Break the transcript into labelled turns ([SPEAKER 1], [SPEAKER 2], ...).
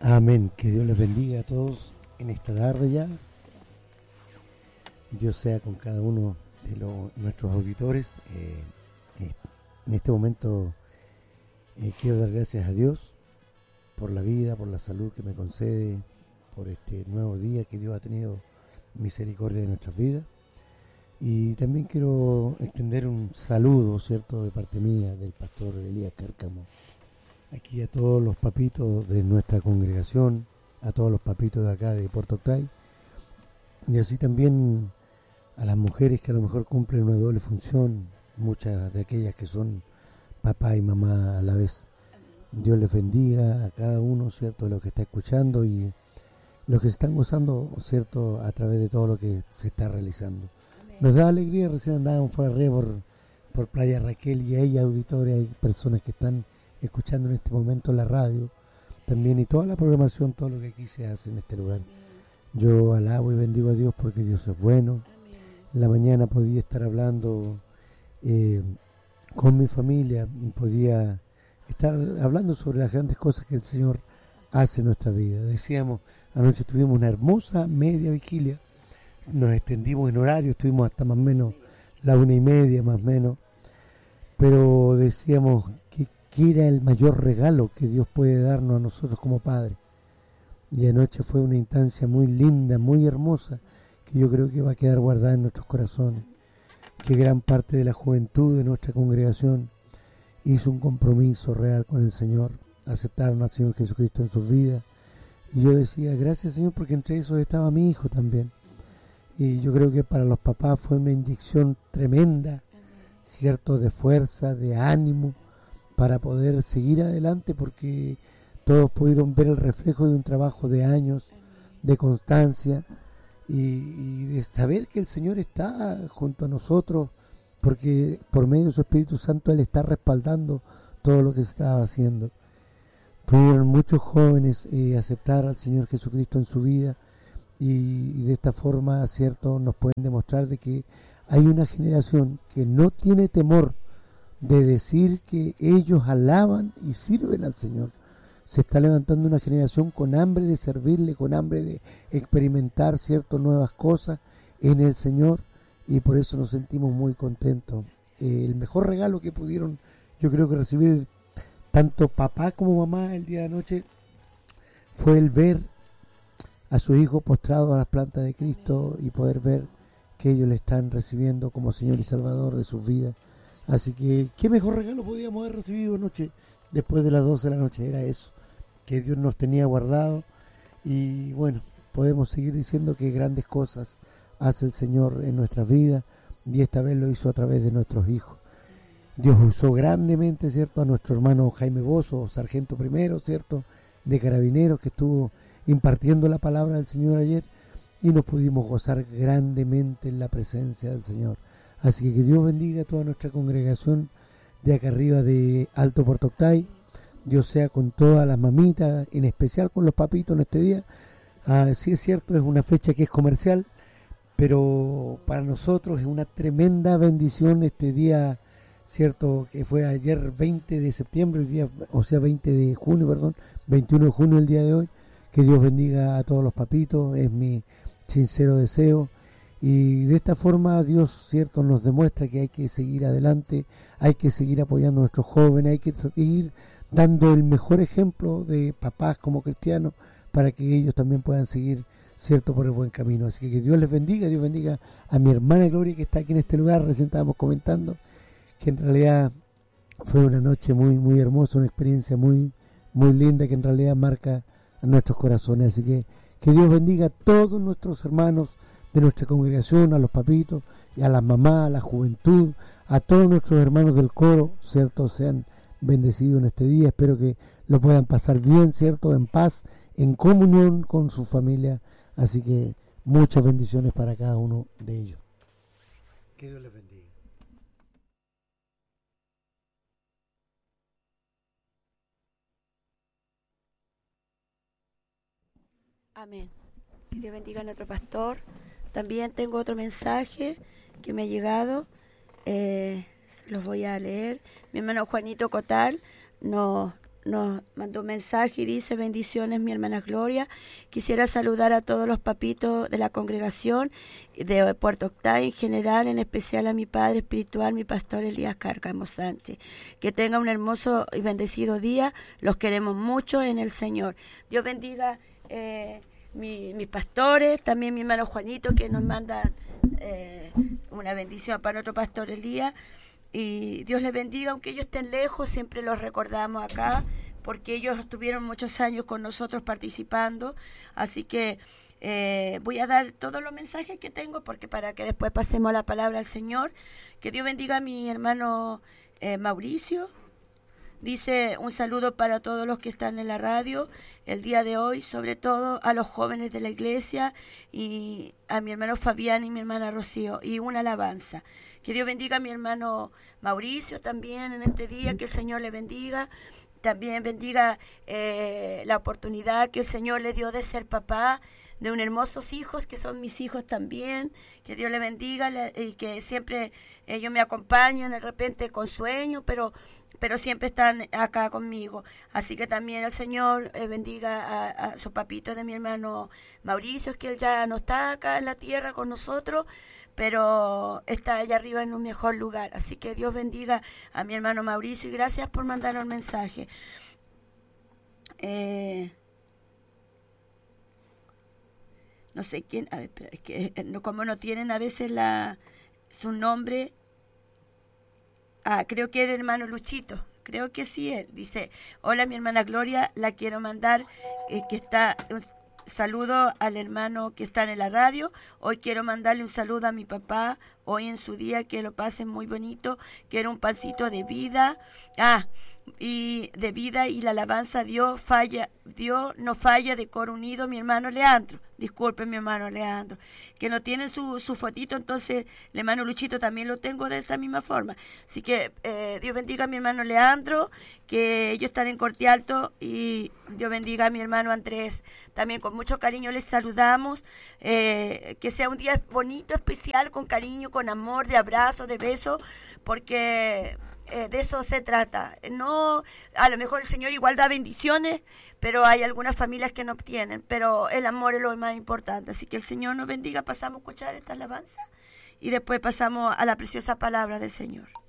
[SPEAKER 1] Amén. Que Dios les bendiga a todos en esta tarde ya. Dios sea con cada uno de nuestros auditores. En este momento quiero dar gracias a Dios por la vida, por la salud que me concede, por este nuevo día que Dios ha tenido misericordia de nuestras vidas. Y también quiero extender un saludo, ¿cierto?, de parte mía, del pastor Elías Cárcamo, aquí a todos los papitos de nuestra congregación, a todos los papitos de acá de Puerto Octay, y así también a las mujeres que a lo mejor cumplen una doble función, muchas de aquellas que son papá y mamá a la vez. Dios les bendiga a cada uno, ¿cierto?, de los que está escuchando y los que se están gozando, ¿cierto?, a través de todo lo que se está realizando. Nos da alegría, recién andábamos por arriba por Playa Raquel y hay auditores, hay personas que están escuchando en este momento la radio también y toda la programación, todo lo que aquí se hace en este lugar. Yo alabo y bendigo a Dios porque Dios es bueno. En la mañana podía estar hablando con mi familia, podía estar hablando sobre las grandes cosas que el Señor hace en nuestra vida. Decíamos, anoche tuvimos una hermosa media vigilia, nos extendimos en horario, estuvimos hasta más o menos la 1:30 más o menos, pero decíamos que era el mayor regalo que Dios puede darnos a nosotros como padres. Y anoche fue una instancia muy linda, muy hermosa, que yo creo que va a quedar guardada en nuestros corazones, que gran parte de la juventud de nuestra congregación hizo un compromiso real con el Señor, aceptaron al Señor Jesucristo en sus vidas. Y yo decía, gracias Señor, porque entre esos estaba mi hijo también. Y yo creo que para los papás fue una inyección tremenda, cierto, de fuerza, de ánimo, para poder seguir adelante, porque todos pudieron ver el reflejo de un trabajo de años, de constancia, y de saber que el Señor está junto a nosotros, porque por medio de su Espíritu Santo Él está respaldando todo lo que se estaba haciendo. Pudieron muchos jóvenes aceptar al Señor Jesucristo en su vida, y de esta forma, cierto, nos pueden demostrar de que hay una generación que no tiene temor de decir que ellos alaban y sirven al Señor. Se está levantando una generación con hambre de servirle, con hambre de experimentar, cierto, nuevas cosas en el Señor, y por eso nos sentimos muy contentos. El mejor regalo que pudieron, yo creo que recibir tanto papá como mamá el día de anoche fue el ver a su hijo postrado a las plantas de Cristo y poder ver que ellos le están recibiendo como Señor y Salvador de sus vidas. Así que, ¿qué mejor regalo podíamos haber recibido anoche? Después de las 12 de la noche, era eso, que Dios nos tenía guardado. Y bueno, podemos seguir diciendo que grandes cosas hace el Señor en nuestras vidas, y esta vez lo hizo a través de nuestros hijos. Dios usó grandemente, ¿cierto?, a nuestro hermano Jaime Bozo, sargento primero, ¿cierto?, de Carabineros, que estuvo impartiendo la palabra del Señor ayer, y nos pudimos gozar grandemente en la presencia del Señor. Así que Dios bendiga a toda nuestra congregación de acá arriba de Alto Puerto Octay. Dios sea con todas las mamitas, en especial con los papitos en este día. Sí es cierto, es una fecha que es comercial, pero para nosotros es una tremenda bendición este día, cierto, que fue ayer 20 de septiembre, el día, o sea 20 de junio, perdón, 21 de junio el día de hoy. Que Dios bendiga a todos los papitos, es mi sincero deseo. Y de esta forma Dios, cierto, nos demuestra que hay que seguir adelante, hay que seguir apoyando a nuestros jóvenes, hay que seguir dando el mejor ejemplo de papás como cristianos para que ellos también puedan seguir, cierto, por el buen camino. Así que Dios les bendiga, Dios bendiga a mi hermana Gloria, que está aquí en este lugar. Recién estábamos comentando que en realidad fue una noche muy, muy hermosa, una experiencia muy, muy linda, que en realidad marca a nuestros corazones. Así que Dios bendiga a todos nuestros hermanos de nuestra congregación, a los papitos, y a las mamás, a la juventud, a todos nuestros hermanos del coro, cierto, sean bendecidos en este día. Espero que lo puedan pasar bien, cierto, en paz, en comunión con su familia. Así que muchas bendiciones para cada uno de ellos. Que Dios les bendiga.
[SPEAKER 2] Amén. Que Dios bendiga a nuestro pastor. También tengo otro mensaje que me ha llegado. Se los voy a leer. Mi hermano Juanito Cotal nos nos mandó un mensaje y dice: bendiciones, mi hermana Gloria. Quisiera saludar a todos los papitos de la congregación de Puerto Octay en general, en especial a mi padre espiritual, mi pastor Elías Cárcamo Sánchez. Que tenga un hermoso y bendecido día. Los queremos mucho en el Señor. Dios bendiga mis pastores, también mi hermano Juanito, que nos manda una bendición para nuestro pastor Elías. Y Dios les bendiga, aunque ellos estén lejos, siempre los recordamos acá, porque ellos estuvieron muchos años con nosotros participando. Así que voy a dar todos los mensajes que tengo, porque para que después pasemos la palabra al Señor. Que Dios bendiga a mi hermano Mauricio. Dice: un saludo para todos los que están en la radio el día de hoy, sobre todo a los jóvenes de la iglesia, y a mi hermano Fabián y mi hermana Rocío, y una alabanza. Que Dios bendiga a mi hermano Mauricio también en este día, que el Señor le bendiga. También bendiga la oportunidad que el Señor le dio de ser papá de un hermosos hijos, que son mis hijos también. Que Dios le bendiga y que siempre ellos me acompañan de repente con sueño, pero siempre están acá conmigo. Así que también el Señor bendiga a su papito de mi hermano Mauricio, que él ya no está acá en la tierra con nosotros, pero está allá arriba en un mejor lugar. Así que Dios bendiga a mi hermano Mauricio y gracias por mandar un mensaje. No sé quién, a ver, pero es que como no tienen a veces su nombre. Creo que era el hermano Luchito, creo que sí él. Dice: hola, mi hermana Gloria, la quiero mandar, que está... Saludo al hermano que está en la radio. Hoy quiero mandarle un saludo a mi papá, hoy en su día, que lo pasen muy bonito. Quiero un pancito de vida. Y de vida y la alabanza. Dios no falla, de coro unido, mi hermano Leandro. Disculpe, mi hermano Leandro, que no tiene su fotito, entonces el hermano Luchito también lo tengo de esta misma forma. Así que Dios bendiga a mi hermano Leandro, que ellos están en Corte Alto, y Dios bendiga a mi hermano Andrés. También con mucho cariño les saludamos. Que sea un día bonito, especial, con cariño, con amor, de abrazo, de beso, porque... de eso se trata. No, a lo mejor el Señor igual da bendiciones, pero hay algunas familias que no obtienen, pero el amor es lo más importante. Así que el Señor nos bendiga. Pasamos a escuchar esta alabanza y después pasamos a la preciosa palabra del Señor.